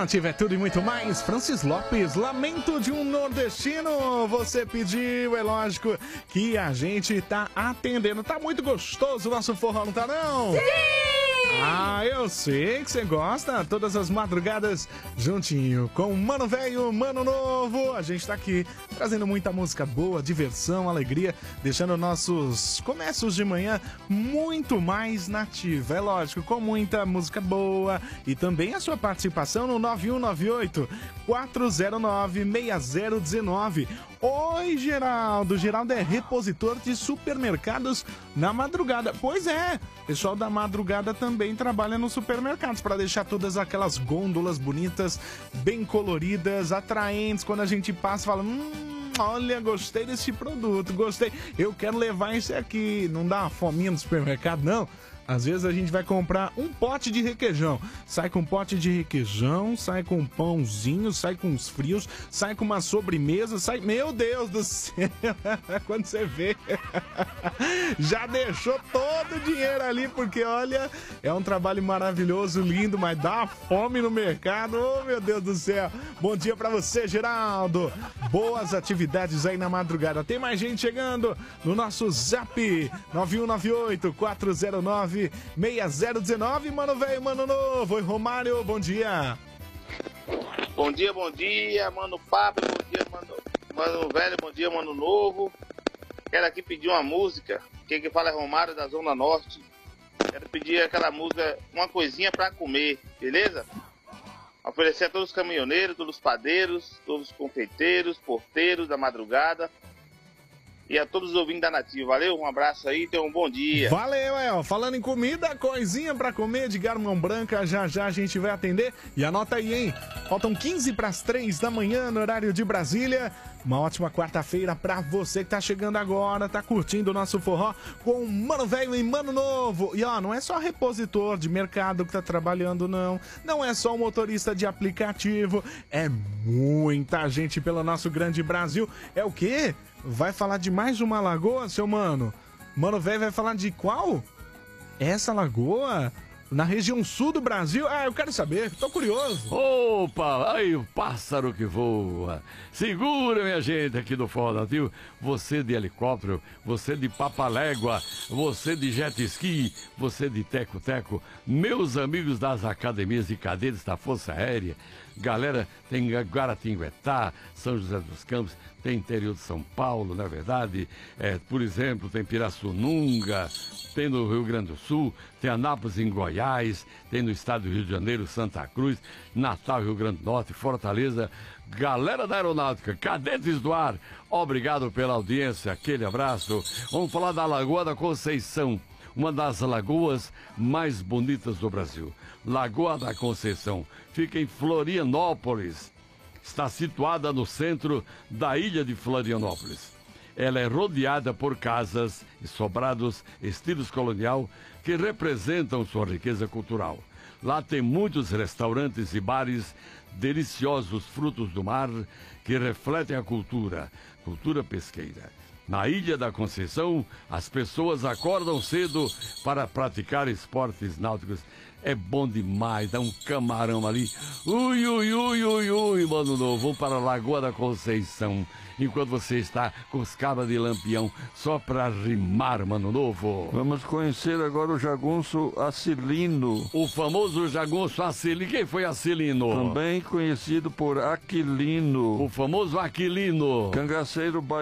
Nativa é tudo e muito mais. Francis Lopes, Lamento de um Nordestino. Você pediu, é lógico que a gente tá atendendo. Tá muito gostoso o nosso forró, não tá não? Sim! Ah, eu sei que você gosta. Todas as madrugadas juntinho com Mano Velho, Mano Novo. A gente tá aqui trazendo muita música boa, diversão, alegria, deixando nossos começos de manhã muito mais nativa. É lógico, com muita música boa e também a sua participação no 9198-409-6019. Oi, Geraldo. Geraldo é repositor de supermercados na madrugada. Pois é, o pessoal da madrugada também trabalha nos supermercados para deixar todas aquelas gôndolas bonitas, bem coloridas, atraentes. Quando a gente passa, fala... olha, gostei desse produto, gostei. Eu quero levar esse aqui. Não dá uma fominha no supermercado, não? Às vezes a gente vai comprar um pote de requeijão. Sai com um pote de requeijão, sai com um pãozinho, sai com uns frios, sai com uma sobremesa, sai... Meu Deus do céu! Quando você vê, já deixou todo o dinheiro ali, porque olha, é um trabalho maravilhoso, lindo, mas dá uma fome no mercado. Oh, meu Deus do céu! Bom dia pra você, Geraldo! Boas atividades aí na madrugada. Tem mais gente chegando no nosso Zap 9198-409-6019. Mano Velho, Mano Novo. Oi, Romário, bom dia. Bom dia, Mano Papo, bom dia, Mano Velho, bom dia, Mano Novo. Quero aqui pedir uma música. Quem fala é Romário, da Zona Norte. Quero pedir aquela música, Uma Coisinha Pra Comer, beleza? Oferecer a todos os caminhoneiros, todos os padeiros, todos os confeiteiros, porteiros da madrugada e a todos os ouvintes da Nativa. Valeu, um abraço aí, tenham um bom dia. Valeu, falando em comida, coisinha pra comer de Mão Branca, já já a gente vai atender. E anota aí, hein? Faltam 15 para as 3 da manhã no horário de Brasília. Uma ótima quarta-feira pra você que tá chegando agora, tá curtindo o nosso forró com Mano Velho e Mano Novo. E ó, não é só repositor de mercado que tá trabalhando, não. Não é só um motorista de aplicativo. É muita gente pelo nosso grande Brasil. É o quê? Vai falar de mais uma lagoa, seu mano? Mano Velho vai falar de qual? Essa lagoa? Na região sul do Brasil? Ah, eu quero saber, tô curioso. Opa, aí o pássaro que voa. Segura, minha gente, aqui do Forró Nativo. Você de helicóptero, você de papaléguas, você de jet ski, você de teco-teco, meus amigos das academias de cadetes da Força Aérea, galera, tem Guaratinguetá, São José dos Campos, tem interior de São Paulo, não é verdade? Por exemplo, tem Pirassununga, tem no Rio Grande do Sul, tem Anápolis em Goiás, tem no estado do Rio de Janeiro, Santa Cruz, Natal, Rio Grande do Norte, Fortaleza. Galera da Aeronáutica, cadetes do ar, obrigado pela audiência, aquele abraço. Vamos falar da Lagoa da Conceição, uma das lagoas mais bonitas do Brasil. Lagoa da Conceição fica em Florianópolis. Está situada no centro da ilha de Florianópolis. Ela é rodeada por casas e sobrados estilos colonial que representam sua riqueza cultural. Lá tem muitos restaurantes e bares, deliciosos frutos do mar que refletem a cultura pesqueira. Na Ilha da Conceição, as pessoas acordam cedo para praticar esportes náuticos. É bom demais, dá um camarão ali. Ui, ui, ui, ui, ui, Mano Novo. Vamos para a Lagoa da Conceição. Enquanto você está com os cabas de lampião, só para rimar, Mano Novo. Vamos conhecer agora o jagunço Acilino. O famoso jagunço Acilino. Quem foi Acilino? Também conhecido por Aquilino. O famoso Aquilino. Cangaceiro